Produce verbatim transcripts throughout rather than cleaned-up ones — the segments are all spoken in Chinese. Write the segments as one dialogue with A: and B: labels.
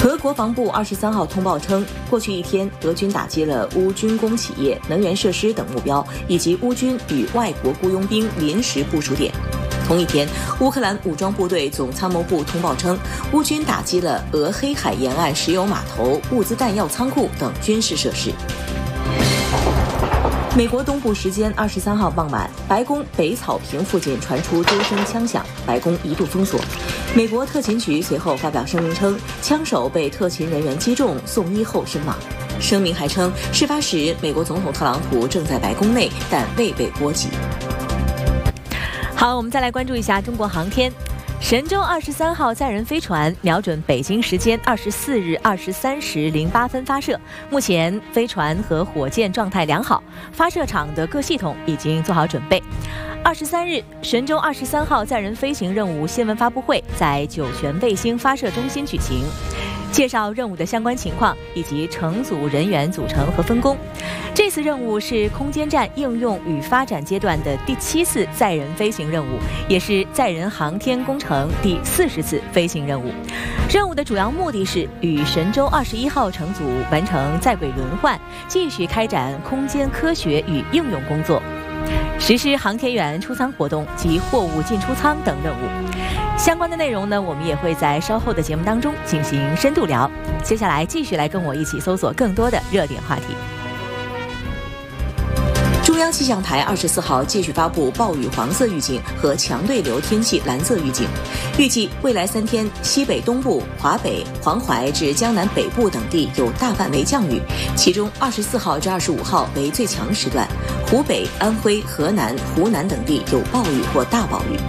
A: 俄国防部二十三号通报称，过去一天，俄军打击了乌军工企业、能源设施等目标，以及乌军与外国雇佣兵临时部署点。同一天，乌克兰武装部队总参谋部通报称，乌军打击了俄黑海沿岸石油码头、物资弹药仓库等军事设施。美国东部时间二十三号傍晚，白宫北草坪附近传出周声枪响，白宫一度封锁。美国特勤局随后发表声明称，枪手被特勤人员击中，送医后身亡。声明还称，事发时美国总统特朗普正在白宫内，但未被波及。
B: 好，我们再来关注一下中国航天。神舟二十三号载人飞船瞄准北京时间二十四日二十三时零八分发射，目前飞船和火箭状态良好，发射场的各系统已经做好准备。二十三日，神舟二十三号载人飞行任务新闻发布会在酒泉卫星发射中心举行，介绍任务的相关情况以及乘组人员组成和分工。这次任务是空间站应用与发展阶段的第七次载人飞行任务，也是载人航天工程第四十次飞行任务。任务的主要目的是与神舟二十一号乘组完成在轨轮换，继续开展空间科学与应用工作，实施航天员出舱活动及货物进出舱等任务。相关的内容呢，我们也会在稍后的节目当中进行深度聊。接下来继续来跟我一起搜索更多的热点话题。
A: 中央气象台二十四号继续发布暴雨黄色预警和强对流天气蓝色预警，预计未来三天，西北东部、华北、黄淮至江南北部等地有大范围降雨，其中二十四号至二十五号为最强时段，湖北、安徽、河南、湖南等地有暴雨或大暴雨。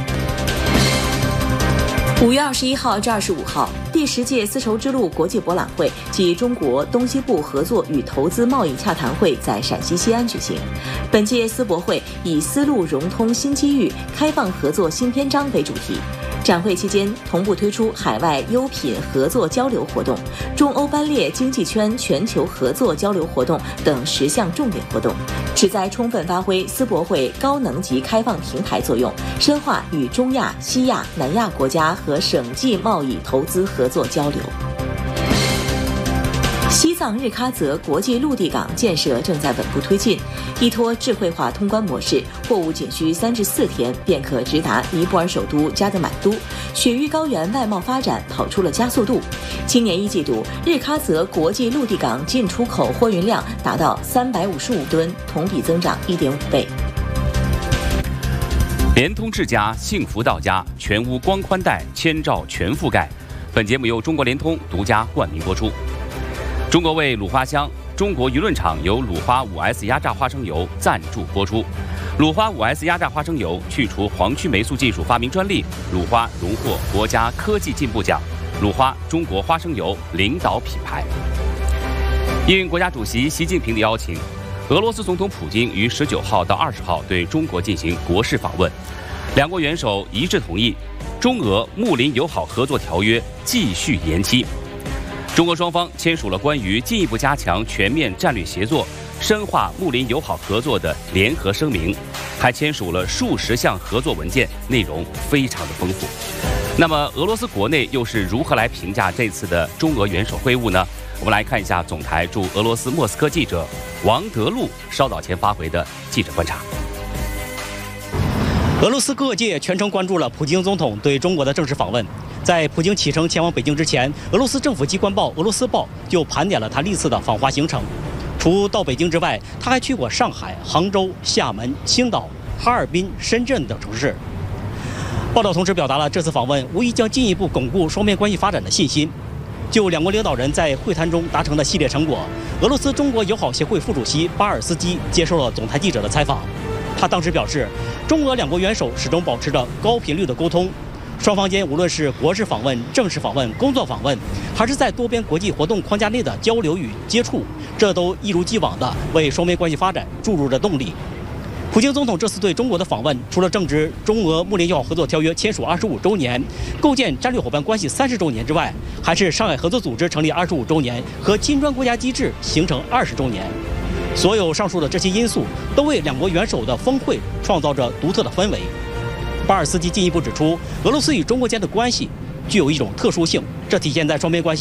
A: 五月二十一号至二十五号，第十届丝绸之路国际博览会暨中国东西部合作与投资贸易洽谈会在陕西西安举行。本届丝博会以“丝路融通新机遇，开放合作新篇章”为主题。展会期间，同步推出海外优品合作交流活动、中欧班列经济圈全球合作交流活动等十项重点活动，旨在充分发挥丝博会高能级开放平台作用，深化与中亚、西亚、南亚国家和省际贸易投资合作交流。西藏日喀则国际陆地港建设正在稳步推进，依托智慧化通关模式，货物仅需三至四天便可直达尼泊尔首都加德满都，雪域高原外贸发展跑出了加速度。今年一季度，日喀则国际陆地港进出口货运量达到三百五十五吨，同比增长一点五倍。
C: 联通智家，幸福到家，全屋光宽带，千兆全覆盖。本节目由中国联通独家冠名播出。中国味卤花香，中国舆论场由鲁花 五 S 压榨花生油赞助播出。鲁花 五 S 压榨花生油去除黄曲霉素技术发明专利，鲁花荣获国家科技进步奖，鲁花中国花生油领导品牌。应国家主席习近平的邀请，俄罗斯总统普京于十九号到二十号对中国进行国事访问，两国元首一致同意中俄睦邻友好合作条约继续延期。中俄双方签署了关于进一步加强全面战略协作、深化睦邻友好合作的联合声明，还签署了数十项合作文件，内容非常的丰富。那么，俄罗斯国内又是如何来评价这次的中俄元首会晤呢？我们来看一下总台驻俄罗斯莫斯科记者王德禄稍早前发回的记者观察。
D: 俄罗斯各界全程关注了普京总统对中国的正式访问。在普京启程前往北京之前，俄罗斯政府机关报《俄罗斯报》就盘点了他历次的访华行程。除到北京之外，他还去过上海、杭州、厦门、青岛、哈尔滨、深圳等城市。报道同时表达了这次访问无疑将进一步巩固双边关系发展的信心。就两国领导人在会谈中达成的系列成果，俄罗斯中国友好协会副主席巴尔斯基接受了总台记者的采访。他当时表示，中俄两国元首始终保持着高频率的沟通。双方间无论是国事访问、正式访问、工作访问，还是在多边国际活动框架内的交流与接触，这都一如既往地为双边关系发展注入着动力。普京总统这次对中国的访问，除了正值中俄睦邻友好合作条约签署二十五周年、构建战略伙伴关系三十周年之外，还是上海合作组织成立二十五周年和金砖国家机制形成二十周年。所有上述的这些因素，都为两国元首的峰会创造着独特的氛围。巴尔斯基进一步指出，俄罗斯与中国间的关系具有一种特殊性，这体现在双边关系